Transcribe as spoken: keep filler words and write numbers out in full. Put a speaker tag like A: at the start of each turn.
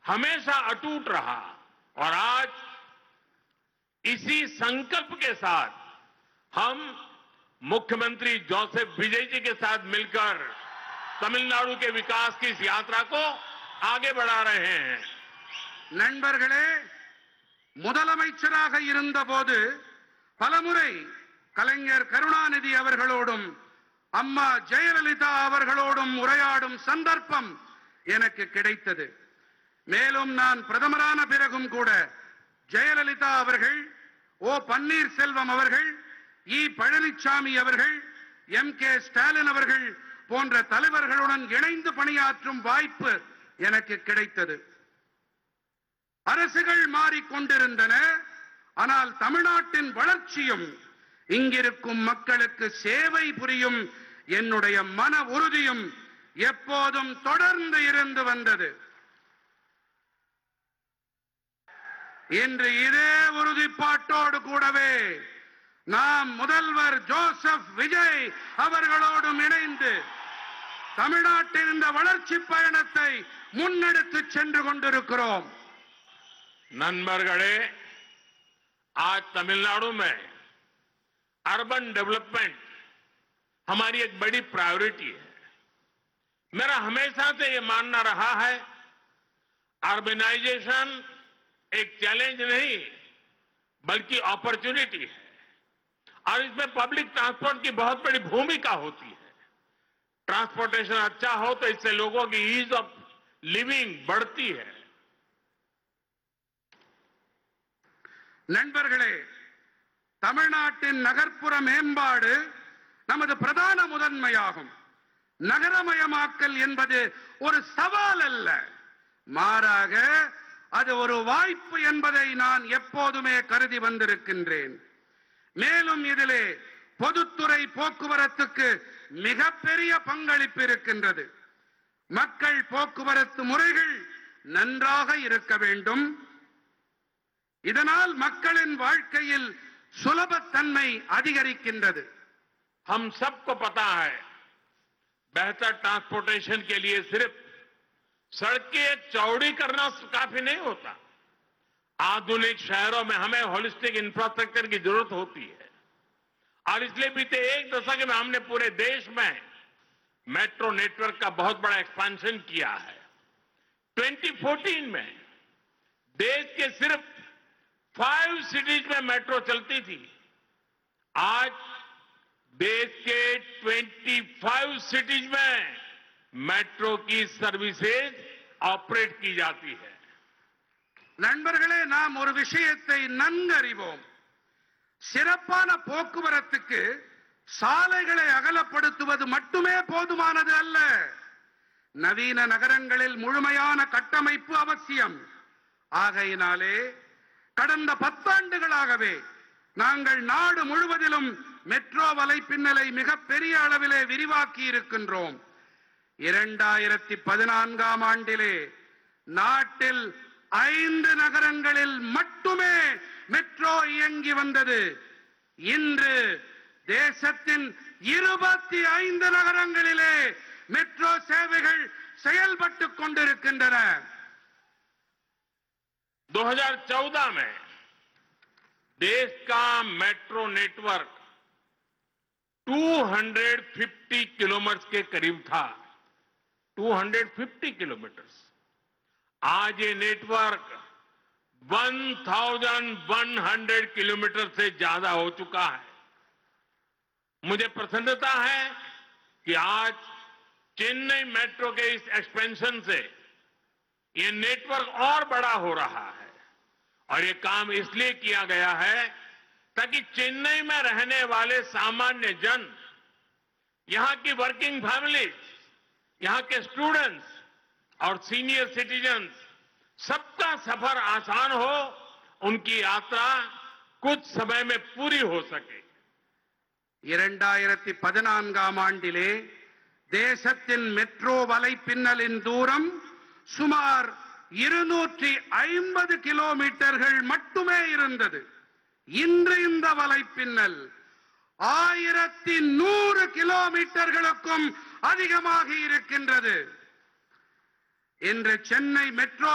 A: हमेशा अटूट रहा और आज इसी संकल्प के साथ हम मुख्यमंत्री जोसेफ विजय जी के साथ मिलकर तमिलनाडु के विकास की इस यात्रा को आगे बढ़ा रहे हैं।
B: நண்பர்களே, முதலமைச்சராக இருந்தபோது பலமுறை கலைஞர் கருணாநிதி அவர்களோடும் அம்மா ஜெயலலிதா அவர்களோடும் உரையாடும் சந்தர்ப்பம் எனக்கு கிடைத்தது. மேலும் நான் பிரதமரான பிறகும் கூட ஜெயலலிதா அவர்கள், ஓ பன்னீர்செல்வம் அவர்கள், இ பழனிசாமி அவர்கள், எம் கே ஸ்டாலின் அவர்கள் போன்ற தலைவர்களுடன் இணைந்து பணியாற்றும் வாய்ப்பு எனக்கு கிடைத்தது. அரசுகள் மாறிக்கொண்டிருந்தன. ஆனால் தமிழ்நாட்டின் வளர்ச்சியும் இங்கிருக்கும் மக்களுக்கு சேவை புரியும் என்னுடைய மன உறுதியும் எப்போதும் தொடர்ந்து இருந்து வந்தது. இன்று இதே உறுதிப்பாட்டோடு கூடவே நாம் முதல்வர் ஜோசப் விஜய் அவர்களோடும் இணைந்து தமிழ்நாட்டின் இந்த வளர்ச்சி பயணத்தை முன்னெடுத்து சென்று கொண்டிருக்கிறோம்.
A: नन्बरगढ़े आज तमिलनाडु में अर्बन डेवलपमेंट हमारी एक बड़ी प्रायोरिटी है। मेरा हमेशा से ये मानना रहा है, अर्बनाइजेशन एक चैलेंज नहीं बल्कि अपॉर्चुनिटी है और इसमें पब्लिक ट्रांसपोर्ट की बहुत बड़ी भूमिका होती है। ट्रांसपोर्टेशन अच्छा हो तो इससे लोगों की ईज ऑफ लिविंग बढ़ती है।
B: நண்பர்களே, தமிழ்நாட்டின் நகர்ப்புற மேம்பாடு நமது பிரதான முதன்மையாகும். நகரமயமாக்கல் என்பது ஒரு சவால் அல்ல, மாறாக அது ஒரு வாய்ப்பு என்பதை நான் எப்போதுமே கருதி வந்திருக்கின்றேன். மேலும் இதிலே பொதுத்துறை போக்குவரத்துக்கு மிகப்பெரிய பங்களிப்பு இருக்கின்றது. மக்கள் போக்குவரத்து முறைகள் நன்றாக இருக்க வேண்டும். இதனால் மக்களின் வாழ்க்கையில் சுலபத்தன்மை அதிகரிக்கின்றது.
A: हम सबको पता है, बेहतर ट्रांसपोर्टेशन के लिए सिर्फ सड़कें चौड़ी करना काफी नहीं होता। आधुनिक शहरों में हमें होलिस्टिक इंफ्रास्ट्रक्चर की जरूरत होती है और इसलिए बीते एक दशक में हमने पूरे देश में मेट्रो नेटवर्क का बहुत बड़ा एक्सपेंशन किया है। दो हज़ार चौदह में देश के सिर्फ फाइव सिटीज में मेट्रो चलती थी। आज देश के पच्चीस सिटीज में मेट्रो की सर्विसेज ऑपरेट की जाती है।
B: நண்பர்களே, நாம் ஒரு விஷயத்தை நன்கறிவோம். சிறப்பான போக்குவரத்துக்கு சாலைகளை அகலப்படுத்துவது மட்டுமே போதுமானது அல்ல. நவீன நகரங்களில் முழுமையான கட்டமைப்பு அவசியம். ஆகையினாலே கடந்த பத்தாண்டுகளாகவே நாங்கள் நாடு முழுவதிலும் மெட்ரோ வலைப்பின்னலை மிகப்பெரிய அளவிலே விரிவாக்கி இருக்கின்றோம். இரண்டாயிரத்தி பதினான்காம் ஆண்டிலே நாட்டில் ஐந்து நகரங்களில் மட்டுமே மெட்ரோ இயங்கி வந்தது. இன்று தேசத்தின் இருபத்தி ஐந்து நகரங்களிலே மெட்ரோ சேவைகள் செயல்பட்டுக் கொண்டிருக்கின்றன.
A: दो हज़ार चौदह में देश का मेट्रो नेटवर्क दो सौ पचास किलोमीटर के करीब था। दो सौ पचास किलोमीटर। आज ये नेटवर्क ग्यारह सौ किलोमीटर से ज्यादा हो चुका है। मुझे प्रसन्नता है कि आज चेन्नई मेट्रो के इस एक्सपेंशन से ये नेटवर्क और बड़ा हो रहा है और ये काम इसलिए किया गया है ताकि चेन्नई में रहने वाले सामान्य जन, यहां की वर्किंग फैमिलीज, यहां के स्टूडेंट्स और सीनियर सिटीजन्स सबका सफर आसान हो, उनकी यात्रा कुछ समय में पूरी हो सके।
B: இரண்டாயிரத்தி பதினான்காம் ஆண்டிலே தேசத்தின் மெட்ரோ வலைப்பின்னலின் தூரம் சுமார் இருநூற்றி ஐம்பது கிலோமீட்டர்கள் மட்டுமே இருந்தது. இன்று இந்த வலைப்பின்னல் ஆயிரத்தி நூறு கிலோமீட்டர்களுக்கும் அதிகமாக இருக்கின்றது. இன்று சென்னை மெட்ரோ